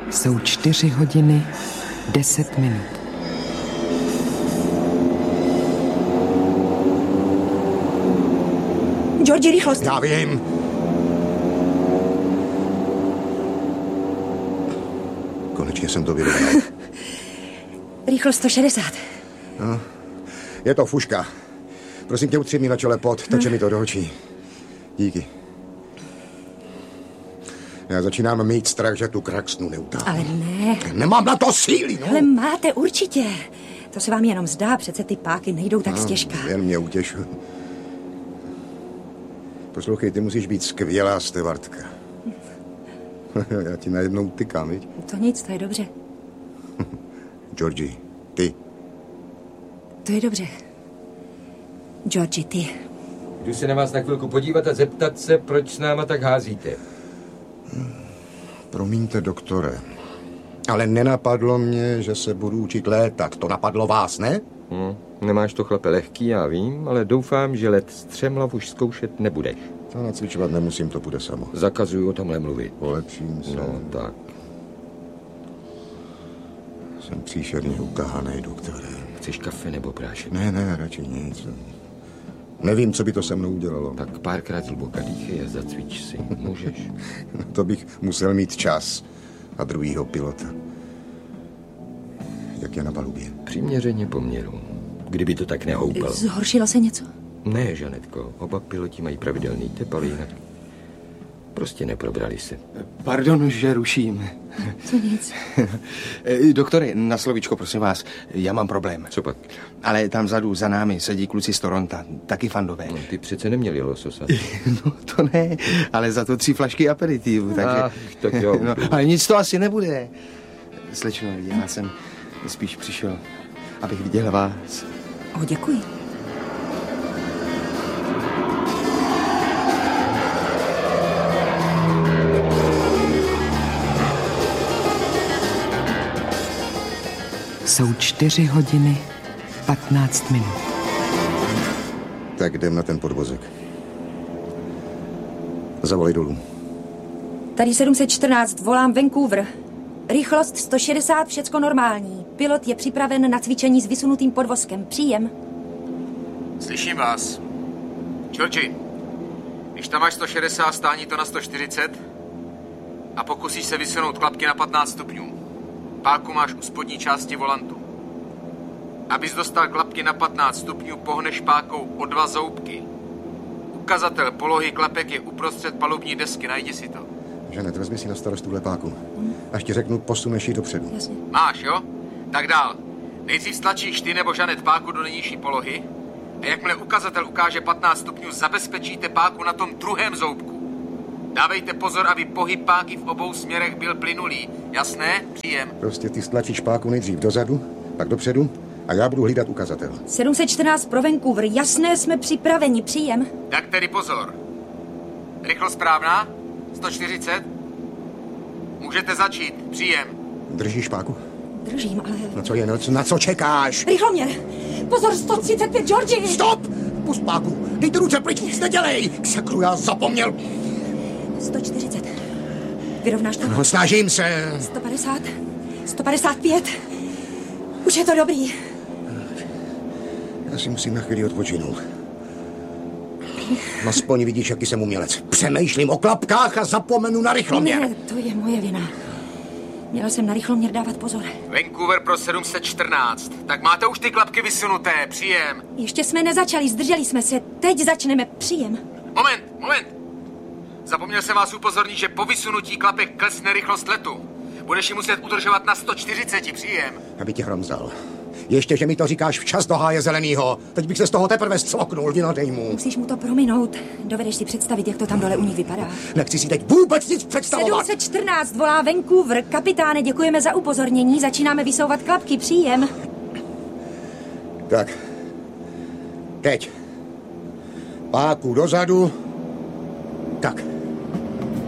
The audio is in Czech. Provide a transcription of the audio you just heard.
Jsou 4 hodiny 10 minut. Georgi, rychlost. Já vím. Konečně jsem to vyrovnal. Rychlost 160. No, je to fuška. Prosím tě, utři mi na čele pot, teče mi to do očí. Díky. Já začínám mít strach, že tu kraxnu neutáhnu. Ale ne. Nemám na to síly, no. Ale máte určitě. To se vám jenom zdá, přece ty páky nejdou tak stěžka. Jen mě utěšuj. Poslouchej, ty musíš být skvělá stevardka. Já ti najednou tykám, viď? To nic, to je dobře. Georgi, ty. To je dobře. Georgi, ty. Jdu se na vás na chvilku podívat a zeptat se, proč s náma tak házíte. Promiňte, doktore, ale nenapadlo mě, že se budu učit létat. To napadlo vás, ne? Nemáš to, chlape, lehký, já vím, ale doufám, že let střemhlav už zkoušet nebudeš. To nacvičovat nemusím, to bude samo. Zakazuju o tomhle mluvit. Polepším se. No, tak. Jsem příšerně utahanej, doktore. Chceš kafe nebo prášek? Ne, radši nic. Nevím, co by to se mnou udělalo. Tak párkrát zhluboka dýchej a zacvič si. Můžeš? To bych musel mít čas. A druhýho pilota. Jak je na palubě? Přiměřeně poměru. Kdyby to tak nehoupal. Zhoršilo se něco? Ne, Žanetko. Oba piloti mají pravidelný tep, ale jinak prostě neprobrali se. Pardon, že ruším. To nic. Doktore, na slovíčko, prosím vás, já mám problém. Co pak? Ale tam vzadu za námi sedí kluci z Toronta, taky fandové. No, ty přece neměli lososa. No to ne, ale za to 3 flašky aperitivu, takže... tak jo. No, ale nic to asi nebude. Slečno, já jsem spíš přišel, abych viděl vás. Děkuji. Jsou 4 hodiny 15 minut. Tak jdem na ten podvozek. Zavolej dolů. Tady 714, volám Vancouver. Rychlost 160, všecko normální. Pilot je připraven na cvičení s vysunutým podvozkem. Příjem. Slyším vás. Georgi, když tam máš 160, stání to na 140 a pokusíš se vysunout klapky na 15 stupňů. Páku máš u spodní části volantu. Abys dostal klapky na 15 stupňů, pohneš pákou o 2 zoubky. Ukazatel polohy klapek je uprostřed palubní desky, najdi si to. Žanet, vezmi si na starost tuhle páku. Až ti řeknu, posuneš ji dopředu. Jasně. Máš, jo? Tak dál. Nejdřív stlačíš ty nebo Žanet páku do nejnižší polohy a jakmile ukazatel ukáže 15 stupňů, zabezpečíte páku na tom druhém zoubku. Dávejte pozor, aby pohyb páky v obou směrech byl plynulý. Jasné? Příjem. Prostě ty stlačíš páku nejdřív dozadu, pak dopředu a já budu hlídat ukazatel. 714 pro Vancouver. Jasné, jsme připraveni. Příjem. Tak tedy pozor. Rychlost správná? 140? Můžete začít. Příjem. Držíš páku? Držím, ale... No co je, na co čekáš? Rychloměr! Pozor, 135, Georgi! Stop! Pust páku! Dejte ruce pryč, nic nedělej! Ksekru, já zapomněl! 140. Vyrovnáš to? No, snažím se. 150. 155. Už je to dobrý. Já si musím na chvíli odpočinout. Aspoň vidíš, jaký jsem umělec. Přemýšlím o klapkách a zapomenu na rychloměr. Ne, to je moje vina. Měla jsem na rychloměr dávat pozor. Vancouver pro 714. Tak máte už ty klapky vysunuté. Příjem. Ještě jsme nezačali, zdrželi jsme se. Teď začneme. Příjem. Moment. Zapomněl jsem vás upozornit, že po vysunutí klapek klesne rychlost letu. Budeš ji muset udržovat na 140. Příjem. Aby tě hromzal. Ještě, že mi to říkáš včas do háje zelenýho. Teď bych se z toho teprve zcvoknul, vynadej mu. Musíš mu to prominout. Dovedeš si představit, jak to tam dole u nich vypadá. Nechci si teď vůbec nic představovat. 714 volá Vancouver. Kapitáne, děkujeme za upozornění. Začínáme vysouvat klapky. Příjem. Tak. Teď. Páku dozadu. Tak.